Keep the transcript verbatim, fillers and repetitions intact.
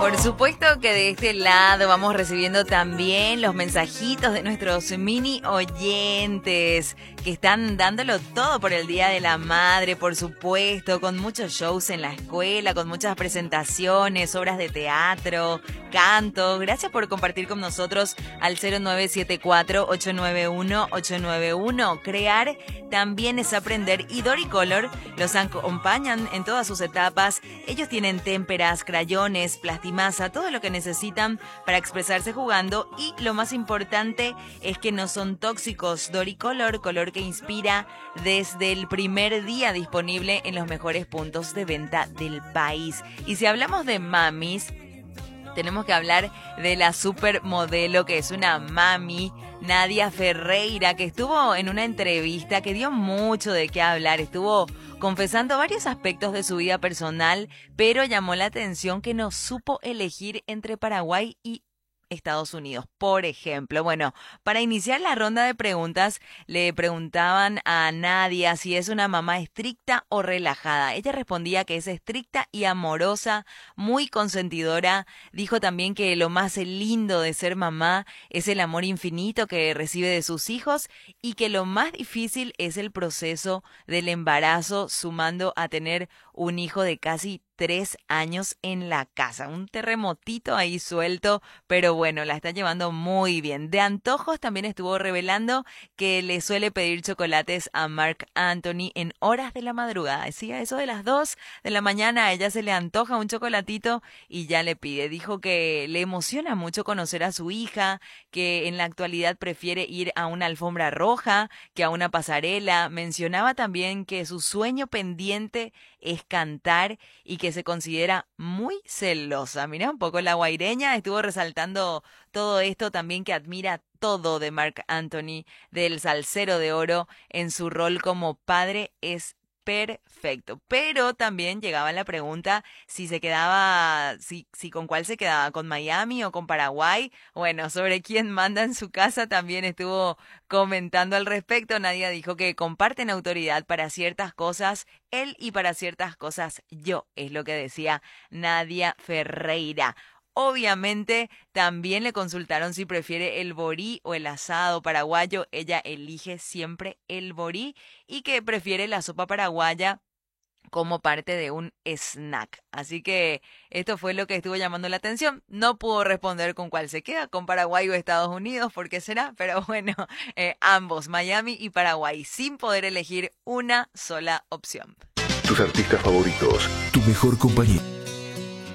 Por supuesto que de este lado vamos recibiendo también los mensajitos de nuestros mini oyentes que están dándolo todo por el Día de la Madre, por supuesto, con muchos shows en la escuela, con muchas presentaciones, obras de teatro, canto. Gracias por compartir con nosotros al cero nueve siete cuatro, ocho nueve uno, ocho nueve uno. Crear también es aprender y Doricolor los acompañan en todas sus etapas. Ellos tienen témperas, crayones, plastimasa, todo lo que necesitan para expresarse jugando y lo más importante es que no son tóxicos. Doricolor, color que inspira, desde el primer día disponible en los mejores puntos de venta del país. Y si hablamos de mamis, tenemos que hablar de la supermodelo que es una mami, Nadia Ferreira, que estuvo en una entrevista que dio mucho de qué hablar. Estuvo confesando varios aspectos de su vida personal, pero llamó la atención que no supo elegir entre Paraguay y Estados Unidos, por ejemplo. Bueno, para iniciar la ronda de preguntas, le preguntaban a Nadia si es una mamá estricta o relajada. Ella respondía que es estricta y amorosa, muy consentidora. Dijo también que lo más lindo de ser mamá es el amor infinito que recibe de sus hijos y que lo más difícil es el proceso del embarazo, sumando a tener un hijo de casi tres años en la casa. Un terremotito ahí suelto, pero bueno, la está llevando muy bien. De antojos también estuvo revelando que le suele pedir chocolates a Marc Anthony en horas de la madrugada. Decía eso de las dos de la mañana, a ella se le antoja un chocolatito y ya le pide. Dijo que le emociona mucho conocer a su hija, que en la actualidad prefiere ir a una alfombra roja que a una pasarela. Mencionaba también que su sueño pendiente es cantar y que se considera muy celosa. Mirá un poco la guaireña, estuvo resaltando todo esto también, que admira todo de Marc Anthony, del salsero de oro, en su rol como padre es perfecto. Pero también llegaba la pregunta si se quedaba, si, si con cuál se quedaba, con Miami o con Paraguay. Bueno, sobre quién manda en su casa también estuvo comentando al respecto. Nadia dijo que comparten autoridad para ciertas cosas él y para ciertas cosas yo, es lo que decía Nadia Ferreira. Obviamente también le consultaron si prefiere el borí o el asado paraguayo. Ella elige siempre el borí y que prefiere la sopa paraguaya como parte de un snack. Así que esto fue lo que estuvo llamando la atención. No pudo responder con cuál se queda, con Paraguay o Estados Unidos, ¿por qué será? Pero bueno, eh, ambos, Miami y Paraguay, sin poder elegir una sola opción. Tus artistas favoritos, tu mejor compañía.